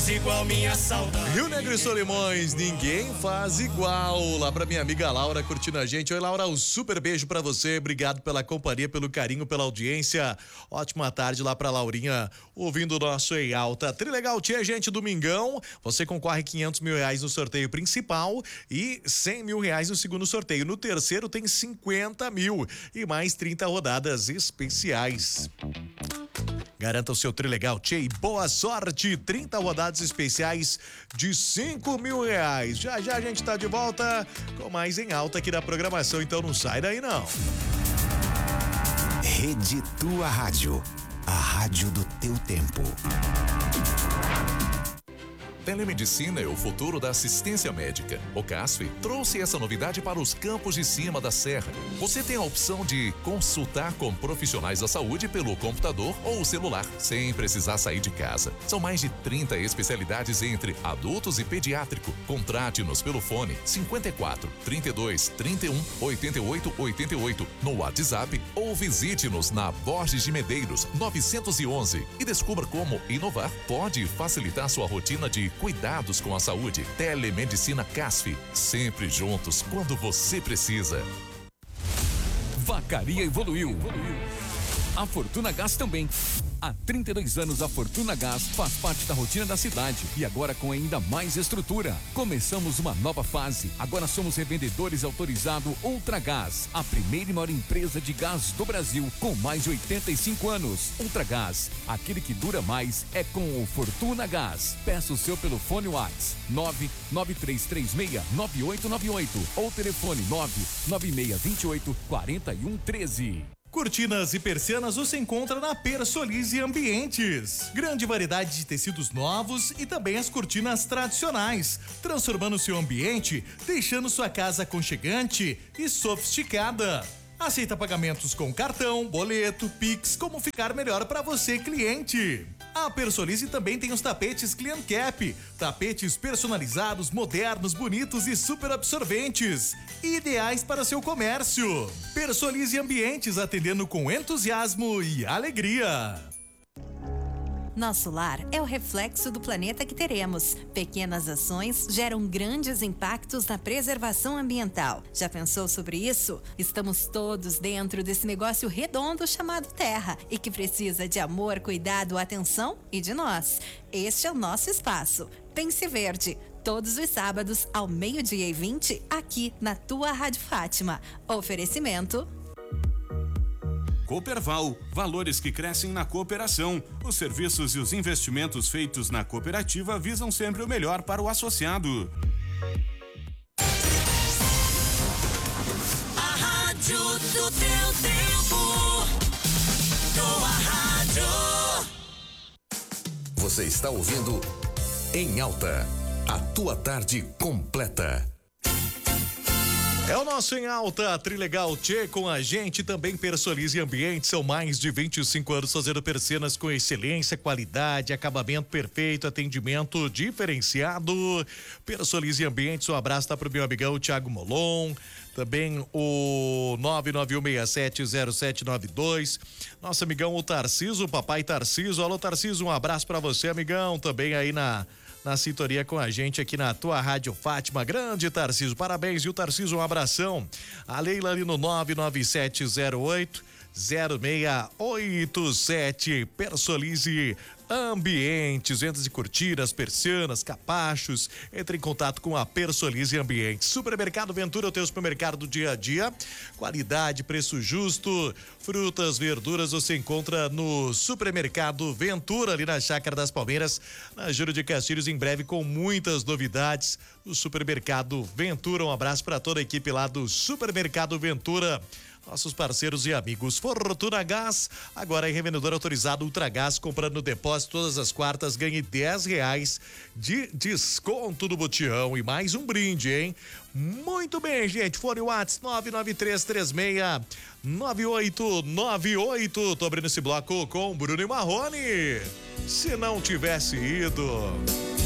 Igual minha saudade. Rio Negro e Solimões, ninguém faz igual. Lá pra minha amiga Laura curtindo a gente. Oi, Laura, um super beijo pra você. Obrigado pela companhia, pelo carinho, pela audiência. Ótima tarde lá pra Laurinha, ouvindo o nosso Em Alta. Trilegal Tia, gente, domingão. Você concorre R$500 mil no sorteio principal e R$100 mil no segundo sorteio. No terceiro tem 50 mil e mais 30 rodadas especiais. Garanta o seu Trilegal Tia e boa sorte. 30 rodadas especiais de R$5 mil. Já já a gente tá de volta com mais Em Alta aqui da programação, então não sai daí não. Rede Tua Rádio, a rádio do teu tempo. Telemedicina é o futuro da assistência médica. O CASF trouxe essa novidade para os campos de cima da serra. Você tem a opção de consultar com profissionais da saúde pelo computador ou celular, sem precisar sair de casa. São mais de 30 especialidades entre adultos e pediátrico. Contrate-nos pelo fone 54 32 31 88 88 no WhatsApp ou visite-nos na Borges de Medeiros 911 e descubra como inovar pode facilitar sua rotina de cuidados com a saúde. Telemedicina CASF, sempre juntos quando você precisa. Vacaria evoluiu. A Fortuna Gás também. Há 32 anos a Fortuna Gás faz parte da rotina da cidade e agora com ainda mais estrutura. Começamos uma nova fase. Agora somos revendedores autorizados Ultragás, a primeira e maior empresa de gás do Brasil com mais de 85 anos. Ultragás, aquele que dura mais é com o Fortuna Gás. Peça o seu pelo fone WhatsApp 993369898 ou telefone 996284113. Cortinas e persianas você encontra na Persolise Ambientes. Grande variedade de tecidos novos e também as cortinas tradicionais, transformando seu ambiente, deixando sua casa aconchegante e sofisticada. Aceita pagamentos com cartão, boleto, Pix, como ficar melhor para você, cliente. A Persolise também tem os tapetes Clean Cap, tapetes personalizados, modernos, bonitos e super absorventes, ideais para seu comércio. Persolise Ambientes, atendendo com entusiasmo e alegria. Nosso lar é o reflexo do planeta que teremos. Pequenas ações geram grandes impactos na preservação ambiental. Já pensou sobre isso? Estamos todos dentro desse negócio redondo chamado Terra e que precisa de amor, cuidado, atenção e de nós. Este é o nosso espaço. Pense Verde. Todos os sábados, ao 12:20, aqui na tua Rádio Fátima. Oferecimento Cooperval, valores que crescem na cooperação. Os serviços e os investimentos feitos na cooperativa visam sempre o melhor para o associado. A rádio do teu tempo. Tua rádio. Você está ouvindo Em Alta, a tua tarde completa. É o nosso Em Alta, Trilegal Tchê com a gente, também Persolise Ambiente, são mais de 25 anos fazendo persianas com excelência, qualidade, acabamento perfeito, atendimento diferenciado. Persolise Ambiente, um abraço tá pro meu amigão Thiago Molon, também o 991670792, nosso amigão o Tarciso, o papai Tarciso. Alô Tarciso, um abraço pra você, amigão, também aí na sintonia com a gente aqui na tua Rádio Fátima. Grande Tarciso, parabéns, viu Tarciso, um abração. A Leila ali no 99708-0687, Persolise Ambientes, vendas de cortinas, persianas, capachos. Entre em contato com a Persolise Ambientes. Supermercado Ventura, o teu supermercado do dia a dia. Qualidade, preço justo, frutas, verduras você encontra no Supermercado Ventura, ali na Chácara das Palmeiras, na Júlio de Castilhos, em breve com muitas novidades. O Supermercado Ventura, um abraço para toda a equipe lá do Supermercado Ventura. Nossos parceiros e amigos. Fortuna Gás, agora é revendedor autorizado Ultragás, comprando no depósito todas as quartas, ganhe R$10 de desconto do botijão e mais um brinde, hein? Muito bem, gente, fone WhatsApp 993369898. Tô abrindo esse bloco com Bruno e Marrone. Se não tivesse ido...